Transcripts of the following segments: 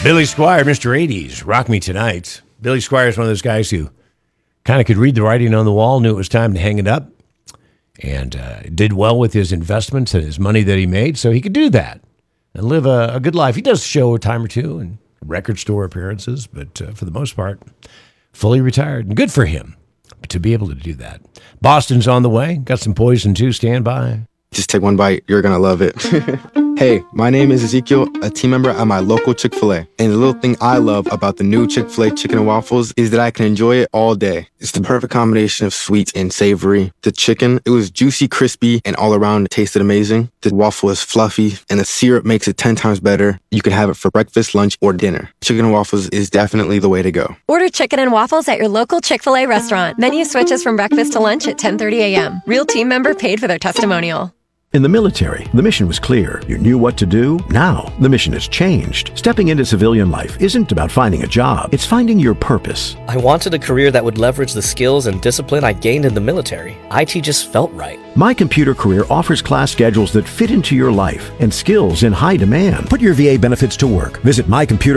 Billy Squier, Mr. 80s, Rock Me Tonight. Billy Squier is one of those guys who kind of could read the writing on the wall, knew it was time to hang it up, and did well with his investments and his money that he made, so he could do that and live a good life. He does show a time or two and record store appearances, but for the most part, fully retired. And good for him to be able to do that. Boston's on the way. Got some Poison, too. Stand by. Just take one bite. You're going to love it. Hey, my name is Ezekiel, a team member at my local Chick-fil-A. And the little thing I love about the new Chick-fil-A chicken and waffles is that I can enjoy it all day. It's the perfect combination of sweet and savory. The chicken, it was juicy, crispy, and all around it tasted amazing. The waffle is fluffy, and the syrup makes it 10 times better. You can have it for breakfast, lunch, or dinner. Chicken and waffles is definitely the way to go. Order chicken and waffles at your local Chick-fil-A restaurant. Menu switches from breakfast to lunch at 10:30 a.m. Real team member paid for their testimonial. In the military, the mission was clear. You knew what to do. Now, the mission has changed. Stepping into civilian life isn't about finding a job. It's finding your purpose. I wanted a career that would leverage the skills and discipline I gained in the military. IT just felt right. My Computer Career offers class schedules that fit into your life and skills in high demand. Put your VA benefits to work. Visit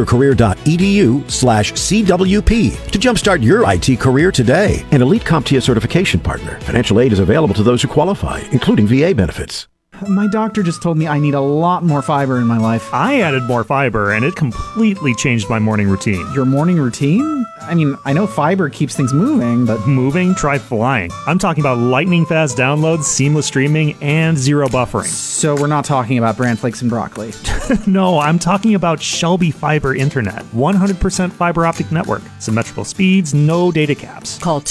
mycomputercareer.edu/CWP to jumpstart your IT career today. An elite CompTIA certification partner. Financial aid is available to those who qualify, including VA benefits. My doctor just told me I need a lot more fiber in my life. I added more fiber, and it completely changed my morning routine. Your morning routine? I mean, I know fiber keeps things moving, but... Moving? Try flying. I'm talking about lightning-fast downloads, seamless streaming, and zero buffering. So we're not talking about bran flakes and broccoli. No, I'm talking about Shelby Fiber Internet. 100% fiber optic network. Symmetrical speeds, no data caps. Call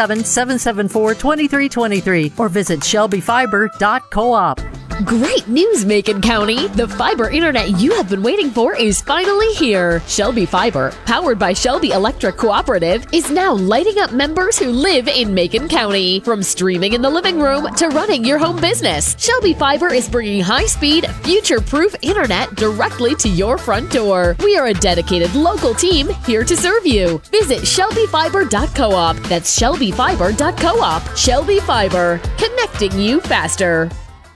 217-774-2323 or visit shelbyfiber.coop. Great news, Macon County! The fiber internet you have been waiting for is finally here. Shelby Fiber, powered by Shelby Electric Cooperative, is now lighting up members who live in Macon County. From streaming in the living room to running your home business, Shelby Fiber is bringing high-speed, future-proof internet directly to your front door. We are a dedicated local team here to serve you. Visit shelbyfiber.coop. That's shelbyfiber.coop. Shelby Fiber, connecting you faster.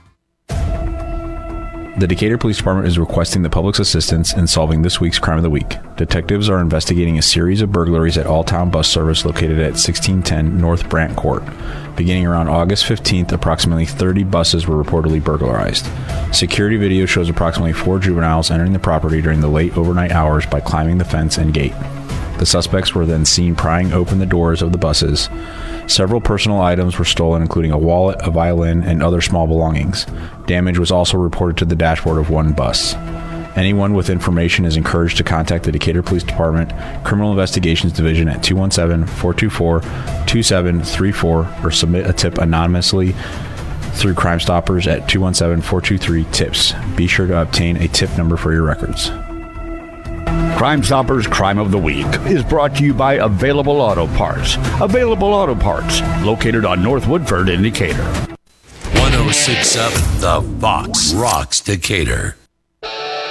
The Decatur Police Department is requesting the public's assistance in solving this week's Crime of the Week. Detectives are investigating a series of burglaries at Alltown Bus Service located at 1610 North Brant Court. Beginning around August 15th, approximately 30 buses were reportedly burglarized. Security video shows approximately 4 juveniles entering the property during the late overnight hours by climbing the fence and gate. The suspects were then seen prying open the doors of the buses. Several personal items were stolen, including a wallet, a violin, and other small belongings. Damage was also reported to the dashboard of one bus. Anyone with information is encouraged to contact the Decatur Police Department Criminal Investigations Division at 217-424-2734 or submit a tip anonymously through Crime Stoppers at 217-423-TIPS. Be sure to obtain a tip number for your records. Crime Stoppers Crime of the Week is brought to you by Available Auto Parts. Available Auto Parts, located on North Woodford in Decatur. 106.7 The Fox rocks Decatur.